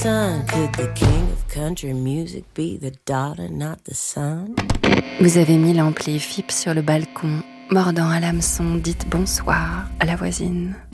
son? Could the king of country music be the daughter, not the son? Vous avez mis l'ampli FIP sur le balcon, mordant à l'hameçon, dites bonsoir à la voisine.